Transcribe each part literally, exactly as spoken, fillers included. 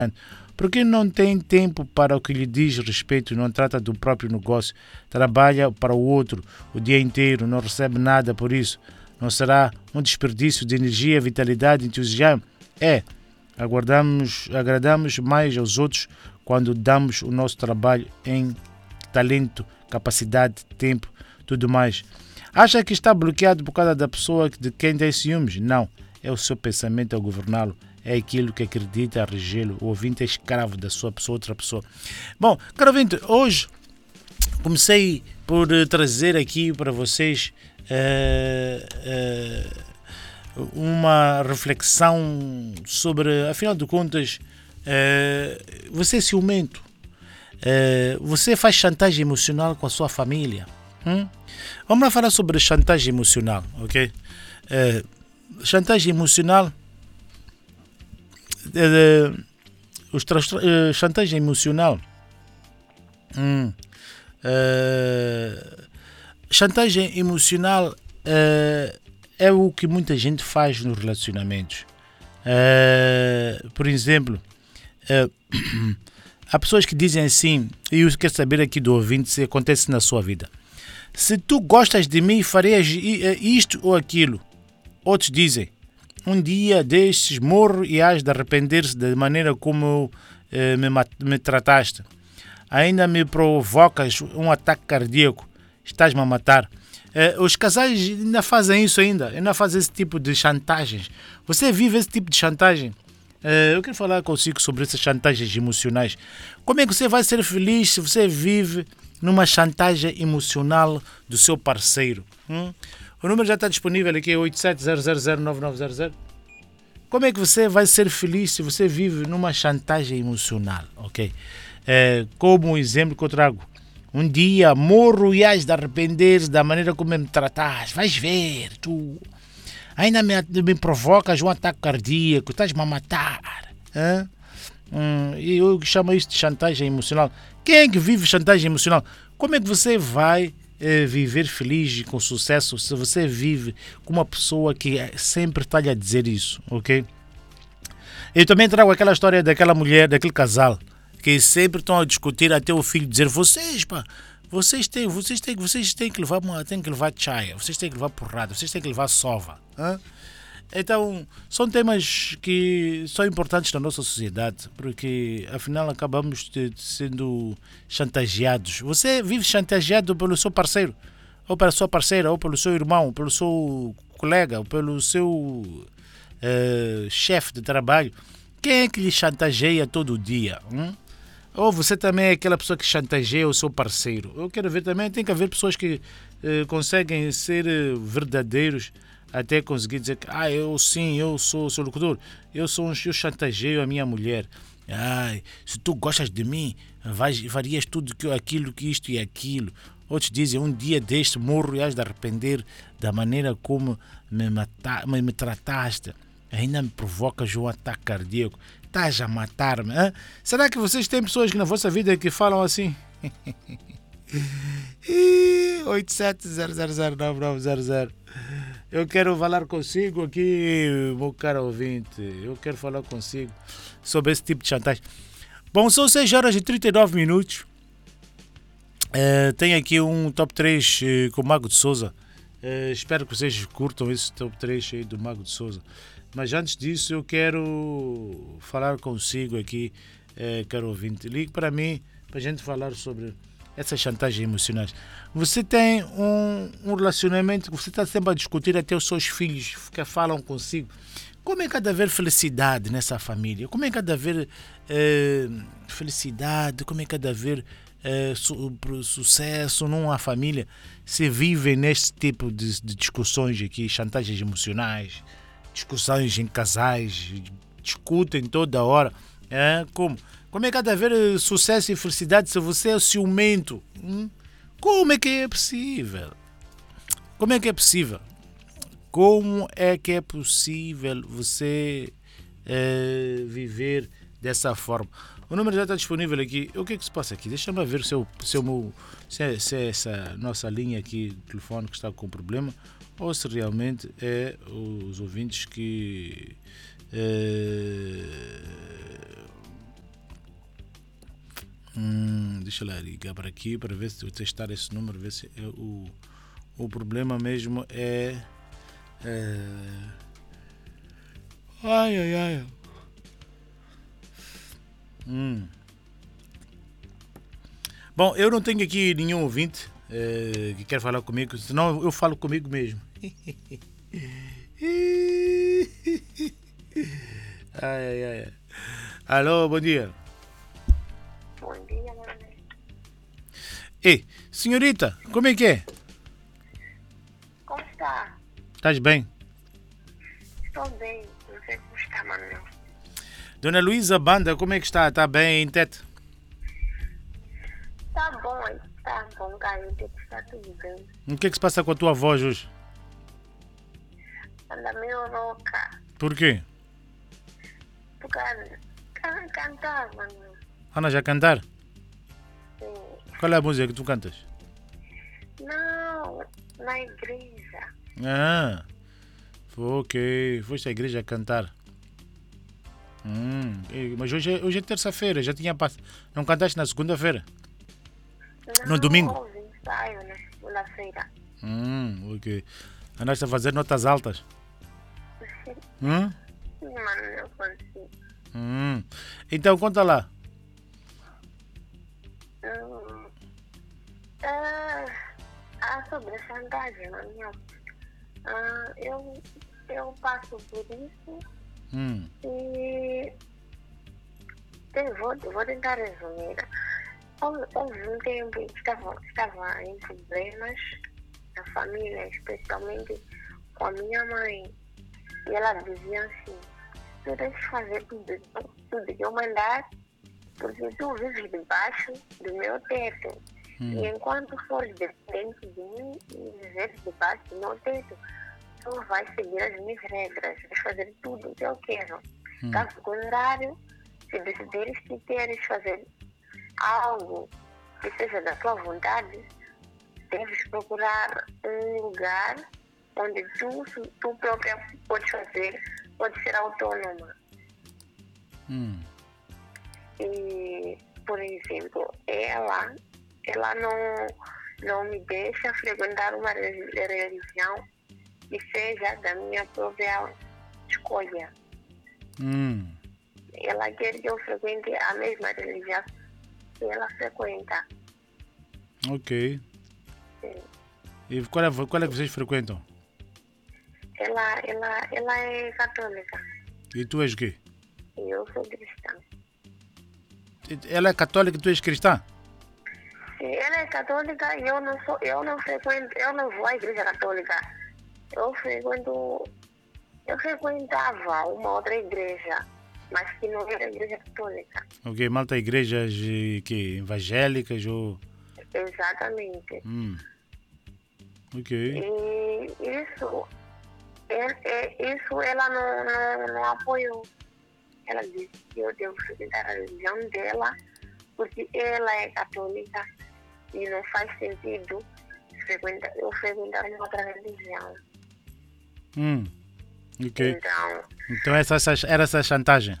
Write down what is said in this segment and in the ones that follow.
Porque não tem tempo para o que lhe diz respeito, não trata do próprio negócio, trabalha para o outro o dia inteiro, não recebe nada por isso. Não será um desperdício de energia, vitalidade, entusiasmo? É, aguardamos, agradamos mais aos outros quando damos o nosso trabalho em talento, capacidade, tempo, tudo mais. Acha que está bloqueado por causa da pessoa de quem tem ciúmes? Não, é o seu pensamento a governá-lo. É aquilo que acredita a regê-lo. O ouvinte é escravo da sua pessoa, outra pessoa. Bom, caro ouvinte, hoje comecei por trazer aqui para vocês uh, uh, uma reflexão sobre, afinal de contas, uh, você é ciumento. Uh, você faz chantagem emocional com a sua família. Hum? Vamos lá falar sobre chantagem emocional, ok? Uh, chantagem emocional... Uh, os uh, chantagem emocional hum, uh, chantagem emocional uh, é o que muita gente faz nos relacionamentos. Uh, por exemplo, uh, há pessoas que dizem assim, e eu quero saber aqui do ouvinte se acontece na sua vida: se tu gostas de mim, farias isto ou aquilo. Outros dizem: um dia destes morro e hás de arrepender-se da maneira como eh, me, me trataste. Ainda me provocas um ataque cardíaco. Estás-me a matar. Eh, os casais ainda fazem isso ainda. Ainda fazem esse tipo de chantagens. Você vive esse tipo de chantagem? Eh, eu quero falar consigo sobre essas chantagens emocionais. Como é que você vai ser feliz se você vive numa chantagem emocional do seu parceiro? Hum? O número já está disponível aqui, oito sete zero zero zero nove nove zero zero. Como é que você vai ser feliz se você vive numa chantagem emocional? Ok? É, como o exemplo que eu trago. Um dia morro e hás de arrepender da maneira como me trataste. Vais ver, tu. Ainda me, me provocas um ataque cardíaco. Estás-me a matar. Hã? Hum, eu chamo isso de chantagem emocional. Quem é que vive chantagem emocional? Como é que você vai viver feliz e com sucesso se você vive com uma pessoa que sempre está a dizer isso, ok? Eu também trago aquela história daquela mulher, daquele casal que sempre estão a discutir até o filho dizer: vocês, pá, vocês têm, vocês têm, vocês têm que levar, têm que levar chaia, vocês têm que levar porrada, vocês têm que levar sova. Hein? Então, são temas que são importantes na nossa sociedade, porque afinal acabamos de, sendo chantageados. Você vive chantageado pelo seu parceiro, ou pela sua parceira, ou pelo seu irmão, ou pelo seu colega, ou pelo seu uh, chefe de trabalho. Quem é que lhe chantageia todo dia? Hum? Ou você também é aquela pessoa que chantageia o seu parceiro? Eu quero ver também, tem que haver pessoas que uh, conseguem ser uh, verdadeiros, até conseguir dizer que ah, eu sim, eu sou o seu locutor, eu sou um, eu chantageio a minha mulher. Ai, se tu gostas de mim, vais, farias tudo que, aquilo, que isto e aquilo. Outros dizem: um dia deste morro e hás de arrepender da maneira como me, mata, me, me trataste. Ainda me provocas um ataque cardíaco. Estás a matar-me. Hein? Será que vocês têm pessoas na vossa vida que falam assim? oito sete zero zero zero nove nove zero zero. Eu quero falar consigo aqui, meu caro ouvinte. Eu quero falar consigo sobre esse tipo de chantagem. Bom, são seis horas e trinta e nove minutos. Uh, tem aqui um top três uh, com o Mago de Souza. Uh, espero que vocês curtam esse top três aí do Mago de Souza. Mas antes disso, eu quero falar consigo aqui, uh, caro ouvinte. Ligue para mim para a gente falar sobre essas chantagens emocionais. Você tem um, um relacionamento que você está sempre a discutir, até os seus filhos que falam consigo. Como é que há de haver felicidade nessa família? Como é que há de haver eh, felicidade? Como é que há de haver eh, su, sucesso numa família se vivem neste tipo de, de discussões aqui, chantagens emocionais, discussões em casais, discutem toda hora. É, como? Como é que há de haver sucesso e felicidade se você é ciumento? Hum? Como é que é possível? Como é que é possível? Como é que é possível você é, viver dessa forma? O número já está disponível aqui. O que é que se passa aqui? Deixa-me ver se, eu, se, eu, se, se é essa nossa linha aqui do telefone que está com problema ou se realmente é os ouvintes que... É, Hum, deixa eu ligar para aqui para ver se eu testar esse número, ver se é o, o problema mesmo é, é... Ai, ai, ai. Hum. Bom, eu não tenho aqui nenhum ouvinte é, que quer falar comigo, senão eu falo comigo mesmo. Ai, ai, ai. Alô, bom dia. Bom dia, mamãe. Ei, senhorita, como é que é? Como está? Estás bem? Estou bem. Não sei como está, Manuel. Dona Luísa Banda, como é que está? Está bem em Tete? Está bom, está bom, cara. Está tudo bem. O que é que se passa com a tua voz hoje? Anda meio louca. Por quê? Por causa... Can cantar, Manuel. Andas a cantar? Sim. Qual é a música que tu cantas? Não, na igreja. Ah, ok. Foste à igreja a cantar. Hum, mas hoje é, hoje é terça-feira, já tinha passado. Não cantaste na segunda-feira? Não, No domingo? houve ensaio na segunda-feira. Hum, ok. Andaste a fazer notas altas? Hum? Sim, Manuel, consigo. Hum. Então conta lá. Hum. Ah, ah, sobre a chantagem, Manuel. Ah, eu, eu passo por isso. Hum. E eu vou, eu vou tentar resumir. Houve, houve um tempo em que estava, estava em problemas na família, especialmente com a minha mãe. E ela dizia assim: tu tens que fazer tudo, tudo que eu mandar, porque tu vives debaixo do meu teto. Hum. E enquanto fores dependente de mim e viveres debaixo do meu teto, tu vais seguir as minhas regras, vais fazer tudo o que eu quero. Hum. Caso contrário, se decidirem que queres fazer algo que seja da tua vontade, deves procurar um lugar onde tu, tu própria podes fazer, podes ser autônoma. Hum. E, por exemplo, ela, ela não, não me deixa frequentar uma religião que seja da minha própria escolha. Hum. Ela quer que eu frequente a mesma religião que ela frequenta. Ok. Sim. E qual é, qual é que vocês frequentam? Ela, ela, ela é católica E tu és o quê? e eu sou cristã. Ela é católica e tu és cristã? Sim, ela é católica e eu não sou, eu não frequento, eu não vou à igreja católica. Eu frequento, eu frequentava uma outra igreja, mas que não era igreja católica. Ok, malta, igrejas eh, que, evangélicas ou... Exatamente. Hum. Ok. E isso, é, é, isso ela não, não, não apoiou. Ela disse que eu devo frequentar a religião dela, porque ela é católica e não faz sentido frequentar, eu frequentar uma outra religião. Hum. Ok. Então, Então essa, essa, era essa chantagem?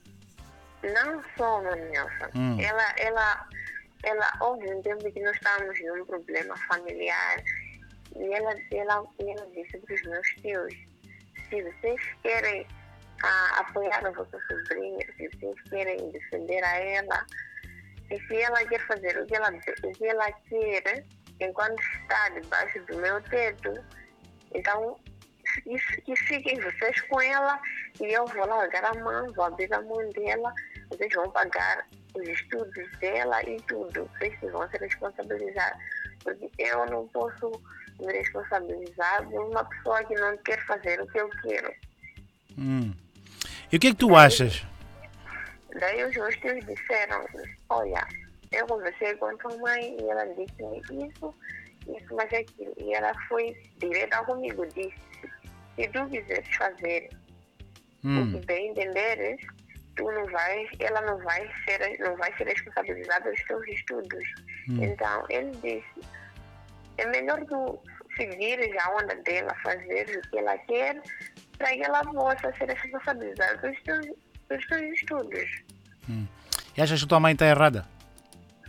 não só, Nelson. Hum. Ela, ela, ela, houve um tempo que nós estávamos num problema familiar e ela, ela, ela disse para os meus tios: se vocês querem ah, apoiar a vossa sobrinha, se vocês querem defender a ela, e se ela quer fazer o que ela, o que ela quer enquanto está debaixo do meu teto, então que, que fiquem vocês com ela e eu vou largar a mão, vou abrir a mão dela, vocês vão pagar os estudos dela e tudo, vocês vão se responsabilizar, porque eu não posso me responsabilizar por uma pessoa que não quer fazer o que eu quero. Hum. E o que é que tu achas? Daí os meus tios disseram: olha, eu conversei com a tua mãe e ela disse-me isso, isso, mas aquilo. E ela foi direta comigo, disse: se tu quiseres fazer Hum. o que bem entenderes, tu não vais, ela não vai ser, não vai ser responsabilizada pelos teus estudos. Hum. Então, ele disse: é melhor tu seguires a onda dela, fazer o que ela quer, para que ela possa ser responsabilizada pelos teus, pelos teus estudos. Hum. E achas que tua mãe está errada?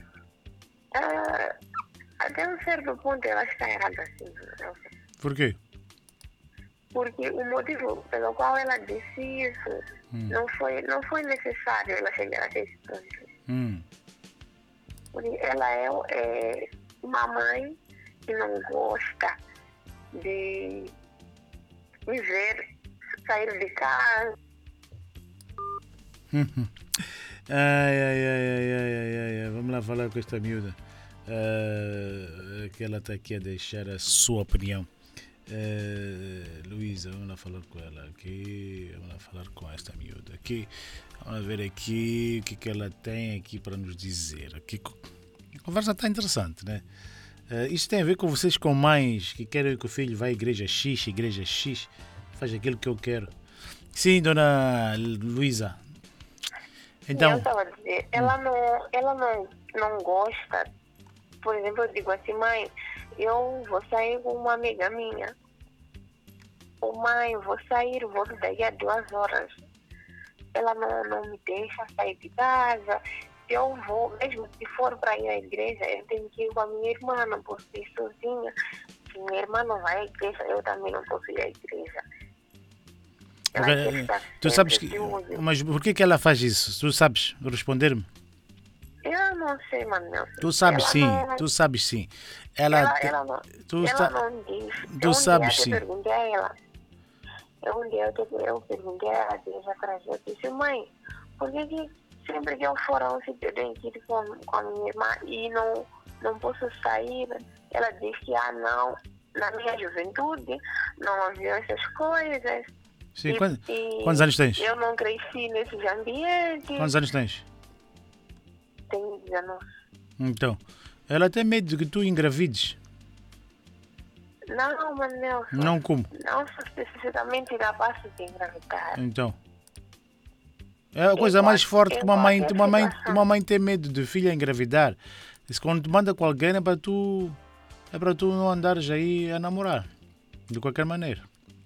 ponto ela está errada assim, Nelson. Por quê? Porque o motivo pelo qual ela disse isso Hum. não, foi, não foi necessário ela chegar até esse ponto. Hum. Porque ela é, é uma mãe que não gosta de me ver sair de casa. Ai, ai, ai, ai, ai, ai, ai, ai. Vamos lá falar com esta miúda. Uh, que ela está aqui a deixar a sua opinião. Uh, Luísa, vamos lá falar com ela aqui. Vamos lá falar com esta miúda aqui. Vamos ver aqui o que, que ela tem aqui para nos dizer. Aqui, a conversa está interessante, né? Uh, isto tem a ver com vocês, com mães que querem que o filho vá à igreja X, igreja X, faz aquilo que eu quero. Sim, dona Luísa. Então, eu estava a dizer, ela não, ela não, não gosta. Por exemplo, eu digo assim, mãe, eu vou sair com uma amiga minha. Ô mãe, vou sair, volto daqui a duas horas. Ela não, não me deixa sair de casa. Se eu vou, mesmo se for para ir à igreja, eu tenho que ir com a minha irmã, não posso ir sozinha. Se minha irmã não vai à igreja, eu também não posso ir à igreja. okay, tu sabes que, mas por que que ela faz isso? Tu sabes responder-me? Eu não sei, Manuel. Tu sabes ela sim, não, tu sabes sim. Ela, ela, ela não, tu ela está, não diz. tu eu um sabes dia sim. Eu perguntei a ela. Eu um dia eu, te, eu perguntei a ela, dias atrás, eu disse, mãe, por que, que sempre que eu for a um sítio eu tenho que ir com, com a minha irmã e não, não posso sair? Ela disse que, ah, não, na minha juventude não havia essas coisas. Sim, e, quantos, e quantos anos tens? Eu não cresci nesses ambientes. Quantos anos tens? Tenho dezenove. Então, ela tem medo de que tu engravides. Não, Manel. Não como? Não sou especificamente capaz de engravidar. Então. É a coisa mais forte que uma mãe, uma mãe, uma mãe tem medo de filha engravidar. Isso quando te manda com alguém é para tu, é para tu não andares aí a namorar. De qualquer maneira.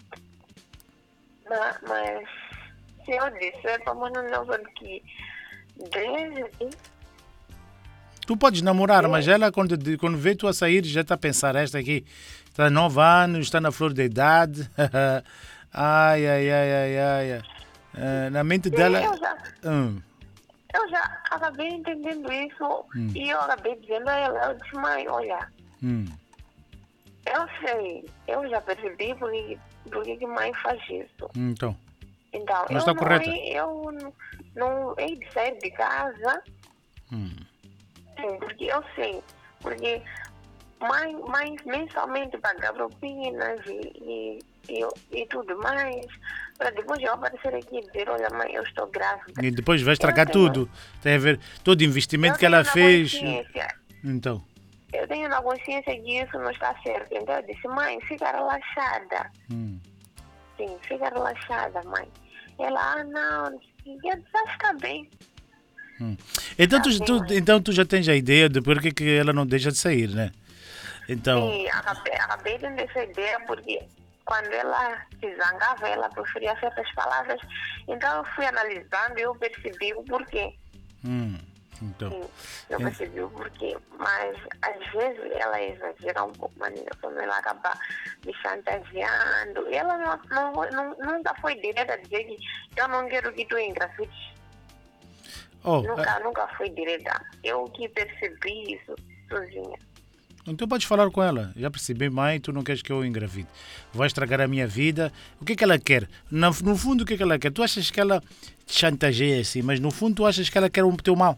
Mas, mas se eu disser para Manel que desde... Tu podes namorar, mas ela quando, quando vê tu a sair já está a pensar, esta aqui está nove anos, está na flor da idade. ai, ai, ai, ai, ai. Uh, na mente Sim, dela... Eu já, hum. eu já acabei entendendo isso hum. e eu acabei dizendo a ela, eu disse, mãe, olha, hum. eu sei, eu já percebi porque, porque que mãe faz isso. Então, então mas está correta. Eu não, não hei de sair de casa, hum. sim, porque eu sei, porque mãe, mãe mensalmente paga propinas e, e, e, e tudo mais, para depois eu aparecer aqui e dizer, olha mãe, eu estou grávida. E depois vai estragar tenho, tudo. Tem a ver todo o investimento que ela fez. Então. Eu tenho na consciência que isso não está certo. Então eu disse, mãe, fica relaxada. Hum. Sim, fica relaxada, mãe. Ela, ah não, eu já está bem. Hum. Então, tu, tu, então tu já tens a ideia de por que, que ela não deixa de sair, né? Então... Sim, acabei, acabei de ter essa ideia porque quando ela se zangava, ela preferia certas palavras. Então eu fui analisando e eu percebi o porquê. Hum, então... Sim, eu percebi o porquê. Mas às vezes ela exagera um pouco, mas quando ela acaba me chantageando. Ela não, não, não, nunca foi direta a dizer que eu não quero que tu engravides. Oh, nunca, é... nunca foi direta. Eu que percebi isso sozinha. Então podes falar com ela. Já percebi, mãe, tu não queres que eu engravide. Vai estragar a minha vida. O que é que ela quer? No, no fundo, o que é que ela quer? Tu achas que ela te chantageia assim, mas no fundo tu achas que ela quer o teu mal?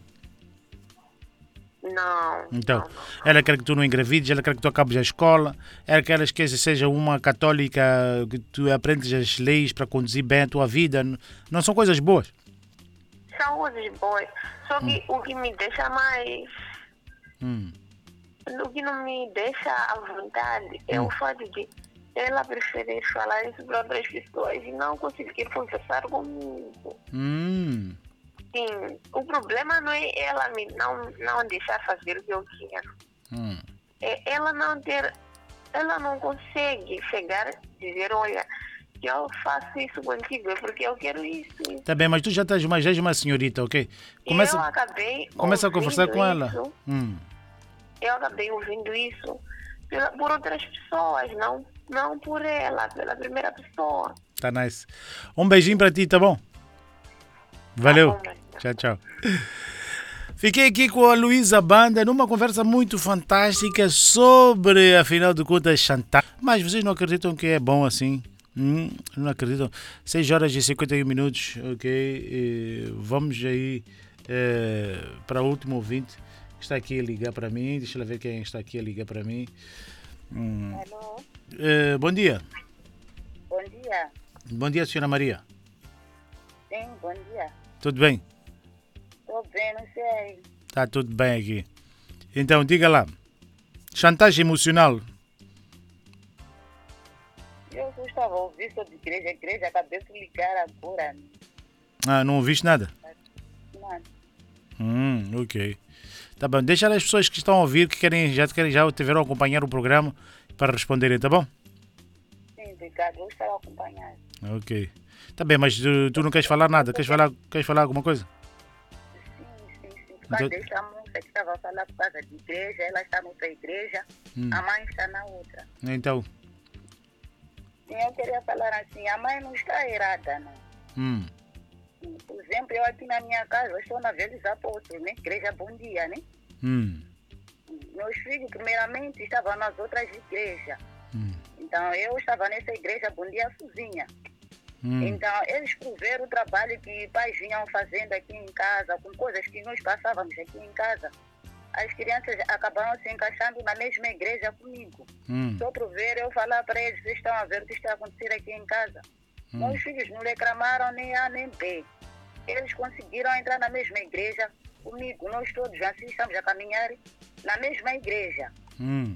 Não. Então, não, não, não. Ela quer que tu não engravides, ela quer que tu acabes a escola, ela quer que seja uma católica, que tu aprendes as leis para conduzir bem a tua vida. Não são coisas boas? São coisas boas. Só que hum. o que me deixa mais... Hum. O que não me deixa à vontade é hum. o fato de ela preferir falar isso para outras pessoas e não conseguir conversar comigo. Hum. Sim, o problema não é ela me não, não deixar fazer o que eu quero. Hum. É ela não ter, ela não consegue chegar e dizer, olha, que eu faço isso contigo, é porque eu quero isso. Tá bem, mas tu já estás mais, já és uma senhorita, ok? Começa, eu acabei começa a conversar com ela. Hum. Eu acabei ouvindo isso pela, por outras pessoas, não, não por ela, pela primeira pessoa. Tá nice. Um beijinho para ti, tá bom? Valeu. Tá bom, tchau, tchau. Fiquei aqui com a Luísa Banda numa conversa muito fantástica sobre, afinal de contas, chantar. Mas vocês não acreditam que é bom assim? Hum, não acreditam? seis horas e cinquenta e um minutos, ok? E vamos aí é, para o último ouvinte que está aqui a ligar para mim. Deixa eu ver quem está aqui a ligar para mim. Hum. Alô? É, bom dia. Bom dia. Bom dia, senhora Maria. Sim, bom dia. Tudo bem? Estou bem, não sei. Tá tudo bem aqui. Então, diga lá. Chantagem emocional. Eu só estava a ouvir sobre igreja, igreja, acabei de ligar agora. Ah, não ouviste nada? Nada. Hum, ok. Tá bom, deixa as pessoas que estão a ouvir, que querem, já, querem, já tiveram a acompanhar o programa para responderem, tá bom? Sim, obrigado. Eu estava a acompanhar. Ok. Tá bem, mas tu, tu não queres falar nada? Queres falar, queres falar alguma coisa? Sim, sim, sim. Por causa Então- desta moça que estava a falar por causa de igreja, ela está noutra igreja, Hum. a mãe está na outra. Então, Sim, eu queria falar assim, a mãe não está errada, não. hum, Por exemplo, eu aqui na minha casa, eu estou na Velhos Apóstolos, né? Igreja Bom Dia, né? hum, Meus filhos, primeiramente, estavam nas outras igrejas. hum, Então, eu estava nessa igreja Bom Dia sozinha. hum, Então, eles proveram o trabalho que pais vinham fazendo aqui em casa, com coisas que nós passávamos aqui em casa. As crianças acabaram se encaixando na mesma igreja comigo. hum, Só por ver, eu falar para eles, vocês estão a ver o que está acontecendo aqui em casa. hum, Meus filhos não reclamaram nem A nem B. Eles conseguiram entrar na mesma igreja comigo. Nós todos assim estamos a caminhar na mesma igreja. hum,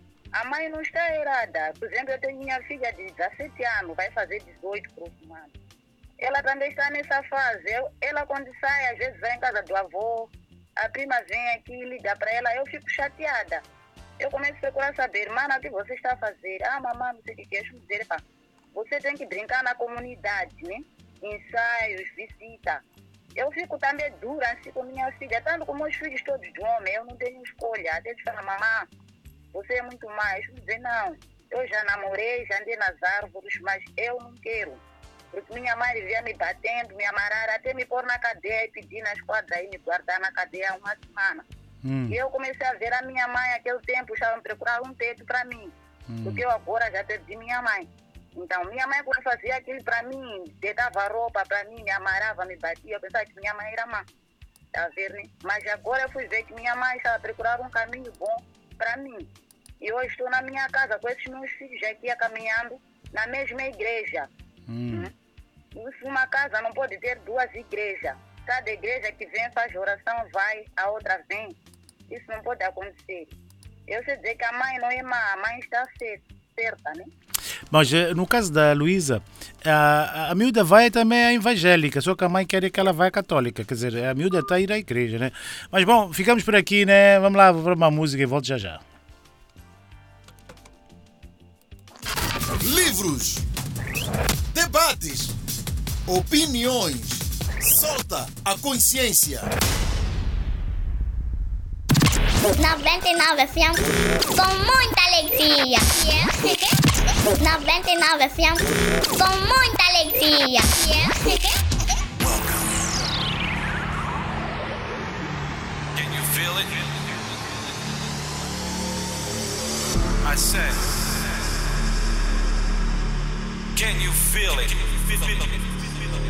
A mãe não está errada. Por exemplo, eu tenho minha filha de dezessete anos, vai fazer dezoito próximo ano. Ela também está nessa fase. Eu, ela quando sai, às vezes vai em casa do avô, a prima vem aqui e liga para ela, eu fico chateada. Eu começo a procurar saber, mana, o que você está a fazer? Ah, mamãe, não sei o que quer dizer. Pá, você tem que brincar na comunidade, né? Ensaios, visita. Eu fico também dura assim com minha filha, tanto como os filhos todos de homem, eu não tenho escolha. Até eles falam, mamãe, você é muito mais. Eu dizer, não, eu já namorei, já andei nas árvores, mas eu não quero. Porque minha mãe vivia me batendo, me amarrar, até me pôr na cadeia e pedir nas quadras aí, me guardar na cadeia uma semana. hum, E eu comecei a ver a minha mãe, aquele tempo, estava a procurar um teto para mim. hum, Porque eu agora já perdi minha mãe. Então, minha mãe, quando fazia aquilo para mim, dava roupa para mim, me amarrava, me batia, eu pensava que minha mãe era má. Tá vendo, né? Mas agora eu fui ver que minha mãe estava a procurar um caminho bom para mim. E hoje estou na minha casa com esses meus filhos aqui caminhando na mesma igreja. hum. Isso, uma casa não pode ter duas igrejas. Cada igreja que vem faz oração, vai, a outra vem. Isso não pode acontecer. Eu sei dizer que a mãe não é má, a mãe está certa, né? Mas eh, no caso da Luísa, a, a miúda vai também à evangélica, só que a mãe quer que ela vá à católica, quer dizer, a miúda está a ir à igreja, né? Mas bom, ficamos por aqui, né? Vamos lá, vou para uma música e volto já já. Livros, debates, opiniões. Solta a consciência. noventa e nove F M com muita alegria. noventa e nove F M com muita alegria. Can you feel it? I said, can you feel it?